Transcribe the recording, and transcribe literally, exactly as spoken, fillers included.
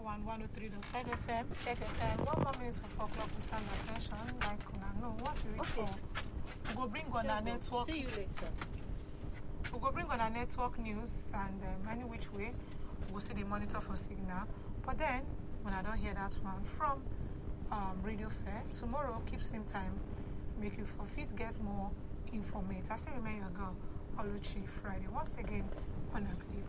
one one oh three point five F M. Check your time. One more minute for four o'clock to stand attention. Like, no, once you reach Okay. four, we go bring on our network. See you later. We go bring on our network news and um, any which way. We will see the monitor for signal. But then, when I don't hear that one from um, Radio Fair, tomorrow, keep same time, make you for fit get more information. I still remember your girl, Oluchi Friday. Once again, on a good evening.